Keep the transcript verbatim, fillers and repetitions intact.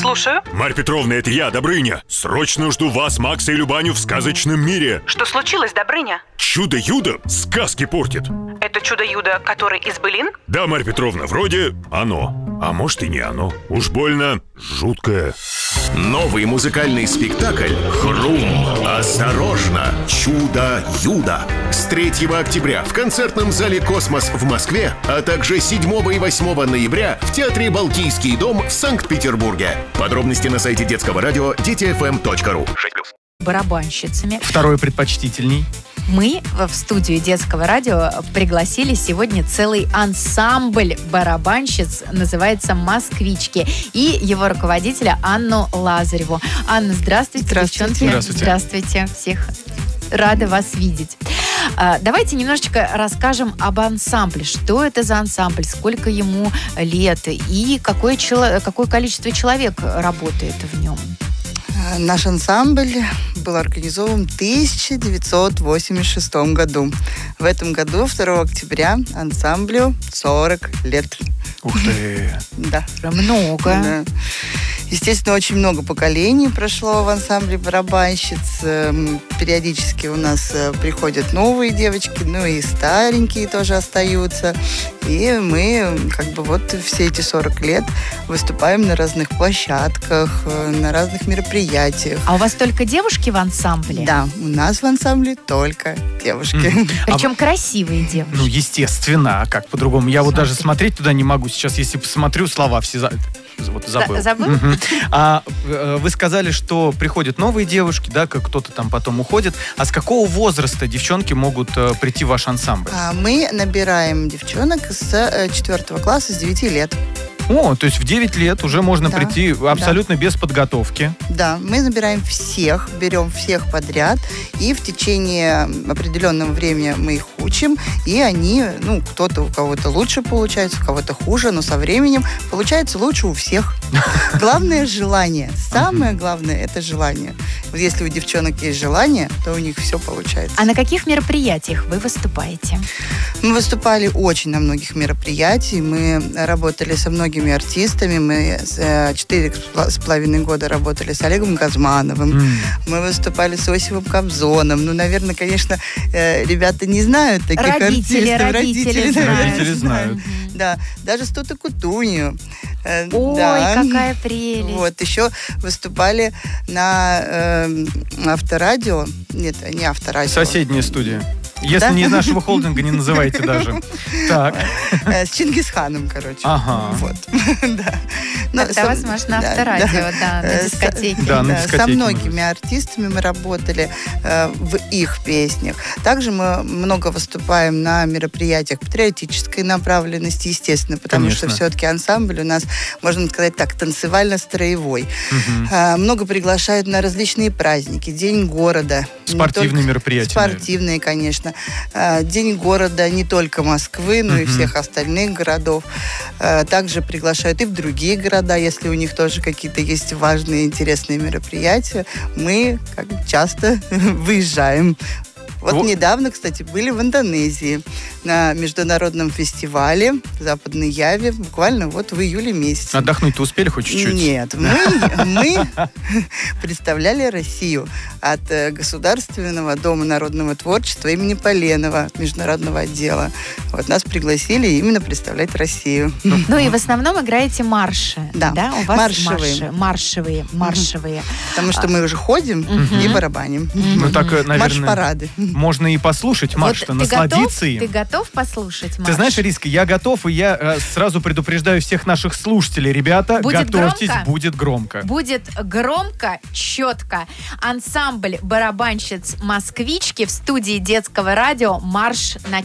Слушаю. Марья Петровна, это я, Добрыня. Срочно жду вас, Макса и Любаню в сказочном мире. Что случилось, Добрыня? Чудо-юдо сказки портит. Это чудо-юдо, который из былин? Да, Марья Петровна, вроде оно. А может и не оно. Уж больно жуткое. Новый музыкальный спектакль «Хрум. Осторожно! Чудо-юдо» с третьего октября в концертном зале «Космос» в Москве, а также седьмого и восьмого ноября в театре «Балтийский дом» в Санкт-Петербурге. Подробности на сайте детского радио дети эф эм точка ру. Барабанщицами. Второй предпочтительней. Мы в студию детского радио пригласили сегодня целый ансамбль барабанщиц, называется «Москвички», и его руководителя Анну Лазареву. Анна, здравствуйте, Здравствуйте. девчонки. Здравствуйте. Здравствуйте. Всех рада вас видеть. Давайте немножечко расскажем об ансамбле. Что это за ансамбль, сколько ему лет и какое, чело... какое количество человек работает в нем? Наш ансамбль был организован в тысяча девятьсот восемьдесят шестом году. В этом году, второго октября, ансамблю сорок лет. Ух ты! Да. Много. Да. Естественно, очень много поколений прошло в ансамбле барабанщиц. Периодически у нас приходят новые девочки, ну и старенькие тоже остаются. И мы как бы вот все эти сорок лет выступаем на разных площадках, на разных мероприятиях. А у вас только девушки в ансамбле? Да, у нас в ансамбле только девушки. Mm-hmm. Причем а... красивые девушки. Ну, естественно, а как по-другому? Я вот даже смотреть туда не могу сейчас, если посмотрю, слова все за... Вот забыл. Забыл? Угу. А э, вы сказали, что приходят новые девушки, да, как кто-то там потом уходит. А с какого возраста девчонки могут э, прийти в ваш ансамбль? А мы набираем девчонок с э, четвертого класса, с девяти лет. О, то есть в девять лет уже можно Да, прийти абсолютно да. без подготовки. Да, мы набираем всех, берем всех подряд, и в течение определенного времени мы их учим, и они, ну, кто-то, у кого-то лучше получается, у кого-то хуже, но со временем получается лучше у всех. Главное – желание. Самое главное – это желание. Вот если у девчонок есть желание, то у них все получается. А на каких мероприятиях вы выступаете? Мы выступали очень на многих мероприятиях, мы работали со многими артистами, мы четыре с половиной года работали с Олегом Газмановым, mm. мы выступали с Осипом Кобзоном. Ну, наверное, конечно, ребята не знают таких родители, артистов. Родители, родители знают. Родители знают. Да, даже Стута Кутунью. Ой, да. Какая прелесть. Вот, еще выступали на э, авторадио. Нет, не авторадио. Соседняя студия. Если Да? не из нашего холдинга, не называйте даже. Так. С Чингисханом, короче. Ага. Вот. Да. Но Тогда, со- возможно, на да, авторадио, да. да, на Э, дискотеке. Да, на Да, дискотеке, со может многими быть. артистами мы работали э, в их песнях. Также мы много выступаем на мероприятиях патриотической направленности, естественно, потому Конечно. что все-таки ансамбль у нас, можно сказать так, танцевально-строевой. Мгм. Э, много приглашают на различные праздники. День города. Не Спортивные только- мероприятия, Спортивные, конечно. Э, День города не только Москвы, но и Мгм. всех остальных городов. Э, Также приглашают и в другие города, если у них тоже какие-то есть важные, интересные мероприятия. Мы как часто выезжаем. Вот Во- недавно, кстати, были в Индонезии на международном фестивале в Западной Яве, буквально вот в июле месяце. Отдохнуть-то успели хоть чуть-чуть? Нет, мы, мы представляли Россию от э, Государственного дома народного творчества имени Поленова, от международного отдела. Вот нас пригласили именно представлять Россию. Ну и в основном играете марши. Да, У вас маршевые. марши. Маршевые, маршевые. Потому что мы уже ходим Мгм. и барабаним. Ну так, э, наверное, Марш-парады. можно и послушать марш-то, Вот ты насладиться готов, им. Ты готов послушать марш? Ты знаешь, Риска, я готов, и я э, сразу предупреждаю всех наших слушателей. Ребята, Будет готовьтесь, громко? будет громко. Будет громко, четко. Ансамбль барабанщиц «Москвички» в студии детского радио «Марш на